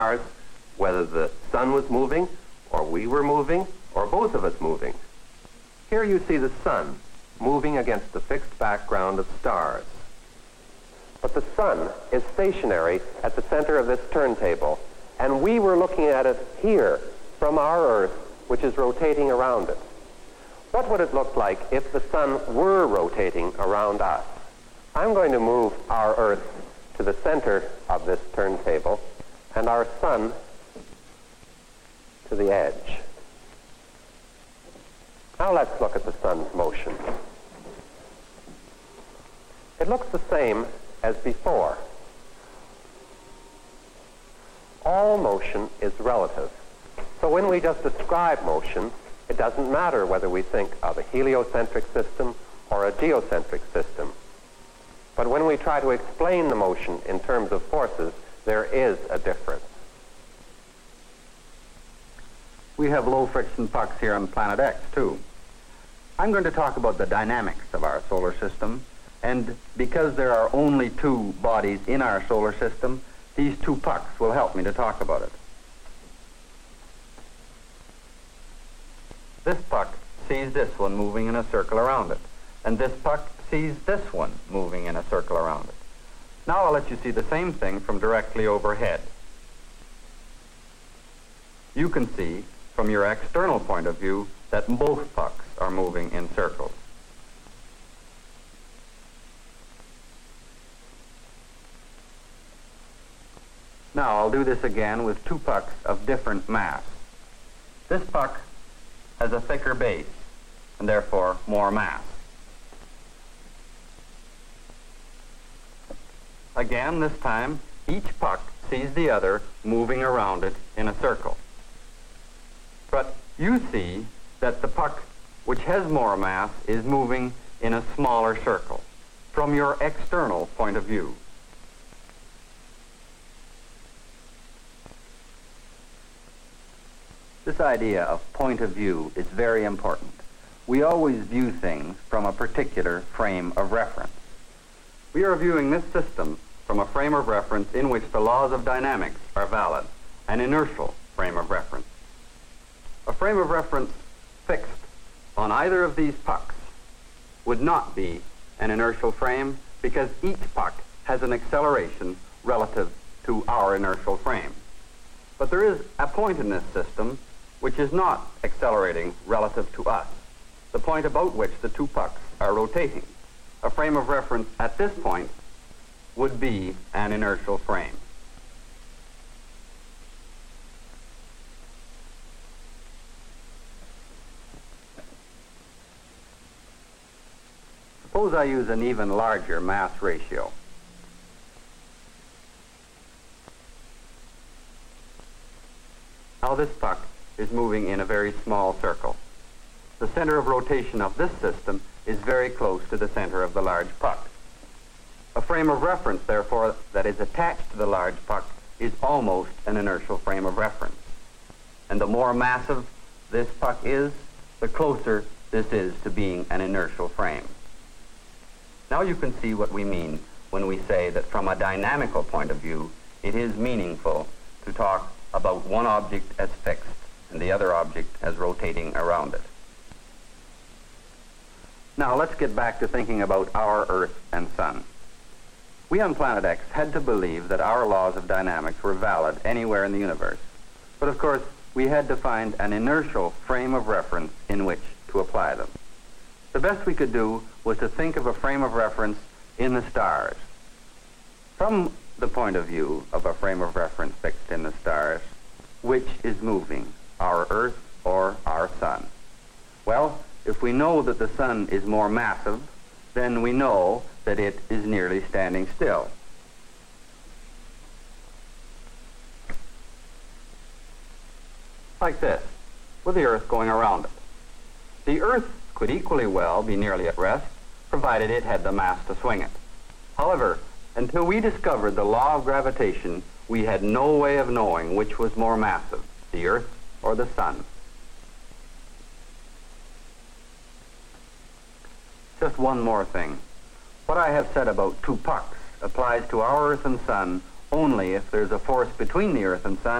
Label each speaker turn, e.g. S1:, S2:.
S1: whether the sun was moving, or we were moving, or both of us moving. Here you see the sun moving against the fixed background of stars. But the sun is stationary at the center of this turntable, and we were looking at it here from our Earth, which is rotating around it. What would it look like if the sun were rotating around us? I'm going to move our Earth to the center of this turntable and our sun to the edge. Now let's look at the sun's motion. It looks the same as before. All motion is relative. So when we just describe motion, it doesn't matter whether we think of a heliocentric system or a geocentric system. But when we try to explain the motion in terms of forces, there is a difference.
S2: We have low friction pucks here on Planet X, too. I'm going to talk about the dynamics of our solar system, and because there are only two bodies in our solar system, these two pucks will help me to talk about it. This puck sees this one moving in a circle around it, and this puck sees this one moving in a circle around it. Now I'll let you see the same thing from directly overhead. You can see from your external point of view that both pucks are moving in circles. Now I'll do this again with two pucks of different mass. This puck has a thicker base and therefore more mass. Again, this time, each puck sees the other moving around it in a circle. But you see that the puck which has more mass is moving in a smaller circle from your external point of view. This idea of point of view is very important. We always view things from a particular frame of reference. We are viewing this system from a frame of reference in which the laws of dynamics are valid, an inertial frame of reference. A frame of reference fixed on either of these pucks would not be an inertial frame because each puck has an acceleration relative to our inertial frame. But there is a point in this system which is not accelerating relative to us, the point about which the two pucks are rotating. A frame of reference at this point would be an inertial frame. Suppose I use an even larger mass ratio. Now this puck is moving in a very small circle. The center of rotation of this system is very close to the center of the large puck. A frame of reference, therefore, that is attached to the large puck is almost an inertial frame of reference. And the more massive this puck is, the closer this is to being an inertial frame. Now you can see what we mean when we say that from a dynamical point of view, it is meaningful to talk about one object as fixed and the other object as rotating around it. Now let's get back to thinking about our Earth and Sun. We on Planet X had to believe that our laws of dynamics were valid anywhere in the universe. But of course, we had to find an inertial frame of reference in which to apply them. The best we could do was to think of a frame of reference in the stars. From the point of view of a frame of reference fixed in the stars, which is moving, our Earth or our Sun? Well, if we know that the Sun is more massive, then we know that it is nearly standing still. Like this, with the Earth going around it. The Earth could equally well be nearly at rest, provided it had the mass to swing it. However, until we discovered the law of gravitation, we had no way of knowing which was more massive, the Earth or the Sun. Just one more thing. What I have said about two pucks applies to our Earth and Sun Only if there's a force between the Earth and Sun